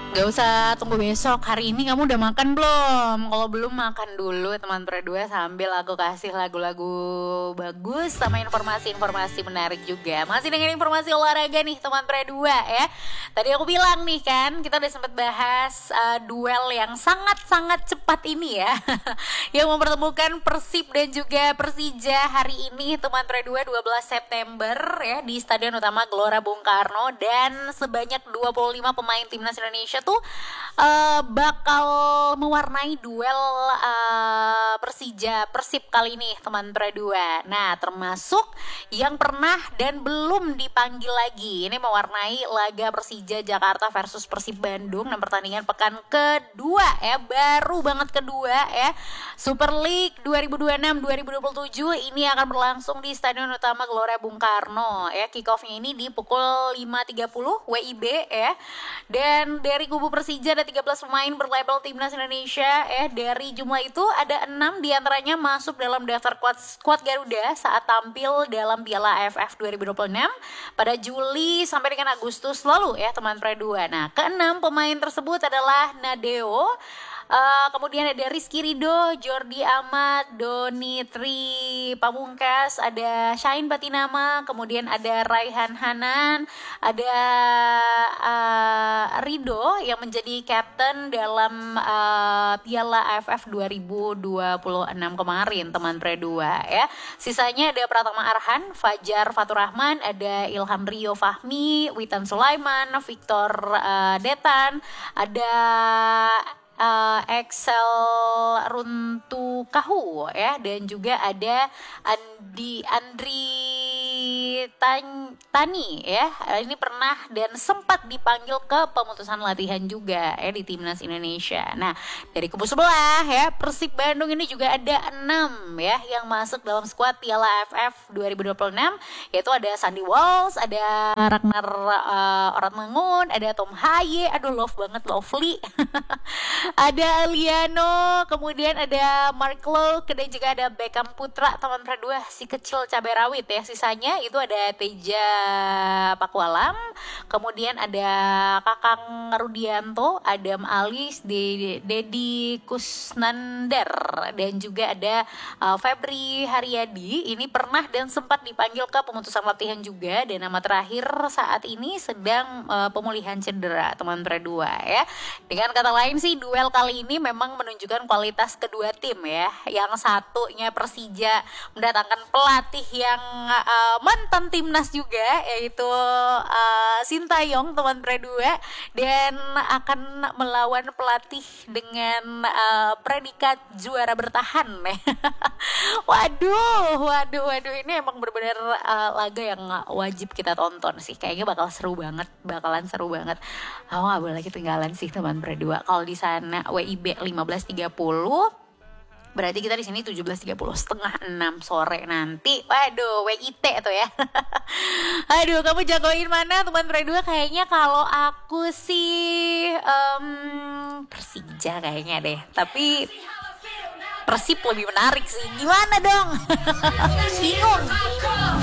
Gak usah tunggu besok. Hari ini kamu udah makan belum? Kalau belum, makan dulu teman Pre 2 sambil aku kasih lagu-lagu bagus sama informasi-informasi menarik juga. Masih dengan informasi olahraga nih teman Pre 2 ya. Tadi aku bilang nih kan, kita udah sempat bahas duel yang sangat-sangat cepat ini ya. Yang mempertemukan Persib dan juga Persija hari ini teman Pre 2 12 September ya di Stadion Utama Gelora Bung Karno, dan sebanyak 25 pemain timnas Indonesia tuh bakal mewarnai duel Persija Persib kali ini teman Pre 2. Nah, termasuk yang pernah dan belum dipanggil lagi. Ini mewarnai laga Persija Jakarta versus Persib Bandung dan pertandingan pekan kedua ya, baru banget kedua ya. Super League 2026-2027 ini akan berlangsung di Stadion Utama Gelora Bung Karno ya. Kick off-nya ini di pukul 5.30 WIB ya. Dan dari kubu Persija ada 13 pemain berlabel Timnas Indonesia ya. Dari jumlah itu ada 6 diantaranya masuk dalam daftar skuad Garuda saat tampil dalam Piala AFF 2026 pada Juli sampai dengan Agustus lalu ya teman Pre 2. Nah, ke-6 pemain tersebut adalah Nadeo, kemudian ada Rizky Ridho, Jordi Amat, Doni Tri Pamungkas, ada Shain Batinama, kemudian ada Raihan Hanan, ada Ridho yang menjadi kapten dalam Piala AFF 2026 kemarin teman Pre 2 ya. Sisanya ada Pratama Arhan, Fajar Faturrahman, ada Ilham Rio Fahmi, Witan Sulaiman, Victor Detan, ada Excel Runtu Kahu ya, dan juga ada Andri Tani ya. Ini pernah dan sempat dipanggil ke pemutusan latihan juga ya di Timnas Indonesia. Nah, dari kubu sebelah ya, Persib Bandung ini juga ada 6 ya yang masuk dalam skuad Piala AFF 2026, yaitu ada Sandy Walsh, ada Ragnar Oratmangun, ada Tom Haye, aduh love banget, lovely. Ada Aliano, kemudian ada Mark Lowe, dan juga ada Beckham Putra teman Pre 2, si kecil cabai rawit ya. Sisanya itu ada Teja Pakualam, kemudian ada Kakang Rudianto, Adam Alis, Dedi Kusnandar, dan juga ada Febri Haryadi. Ini pernah dan sempat dipanggil ke pemutusan latihan juga, dan nama terakhir saat ini sedang pemulihan cedera teman Pre 2 ya. Dengan kata lain sih, duel kali ini memang menunjukkan kualitas kedua tim ya. Yang satunya Persija mendatangkan pelatih yang mantan timnas juga, yaitu Sintayong teman Pre 2, dan akan melawan pelatih dengan predikat juara bertahan ya. Waduh, ini emang benar-benar laga yang wajib kita tonton sih. Kayaknya bakalan seru banget. Aku nggak boleh ketinggalan sih teman Pre 2. Kalau di sana WIB 15.30, berarti kita di sini 17.30, setengah 6 sore nanti. Waduh, WIT tuh ya. Aduh, kamu jagoin mana teman Pre 2? Kayaknya kalau aku sih Persija kayaknya deh. Tapi Persib lebih menarik sih. Gimana dong? Bingung.